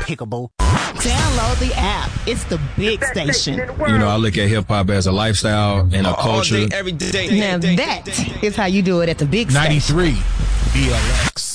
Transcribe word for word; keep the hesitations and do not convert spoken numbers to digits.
despicable. Download the app. It's the big station. You know, I look at hip-hop as a lifestyle and a culture. All day, every day. Now that is how you do it at the big station. ninety-three B L X.